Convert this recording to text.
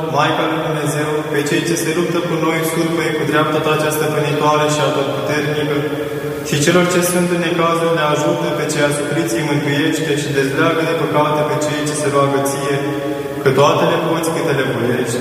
Maica lui Dumnezeu, pe cei ce se luptă cu noi, surpăi cu dreapta ta cea stăpânitoare și atotputernică, și celor ce sunt în necazuri le ajută, pe cei asupriți îi mântuiește și dezleagă de păcate pe cei ce se roagă ție, că toate le poți câte le voiești.